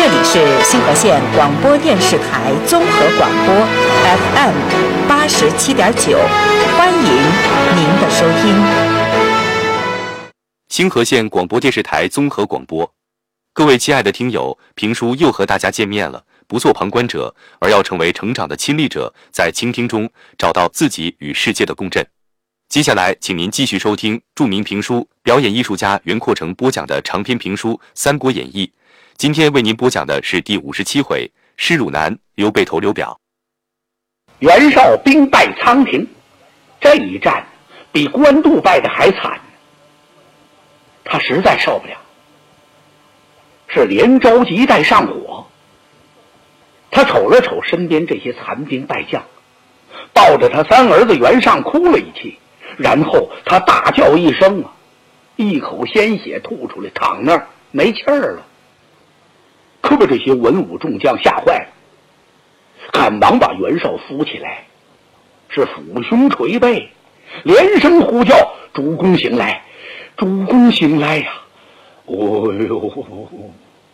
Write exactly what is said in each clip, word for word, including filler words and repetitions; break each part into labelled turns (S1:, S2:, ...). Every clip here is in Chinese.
S1: 这里是兴和县广播电视台综合广播 F M 八十七点九，欢迎您的收听。
S2: 兴和县广播电视台综合广播，各位亲爱的听友，评书又和大家见面了。不做旁观者，而要成为成长的亲历者，在倾听中找到自己与世界的共振。接下来，请您继续收听著名评书表演艺术家袁阔成播讲的长篇评书《三国演义》。今天为您播讲的是第五十七回施汝南刘备投刘表。
S3: 袁绍兵败仓亭，这一战比官渡败的还惨，他实在受不了，是连着急带上火。他瞅了瞅身边这些残兵败将，抱着他三儿子袁尚哭了一气，然后他大叫一声啊，一口鲜血吐出来，躺那儿没气儿了。可把这些文武众将吓坏了，赶忙把袁绍扶起来，是抚胸捶背，连声呼叫：主公醒来，主公醒来呀！哦呦！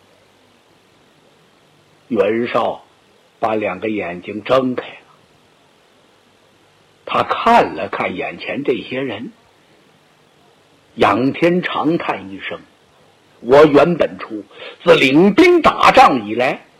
S3: 袁绍把两个眼睛睁开了，他看了看眼前这些人，仰天长叹一声：我袁本初自领兵打仗以来，